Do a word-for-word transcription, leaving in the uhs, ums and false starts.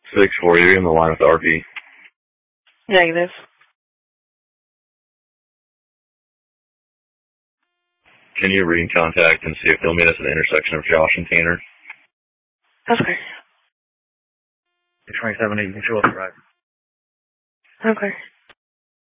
six four, you're in the line with R P. Negative. Can you read contact and see if they'll meet us at the intersection of Josh and Tanner? Okay. twenty-seven, you can show up right. Okay.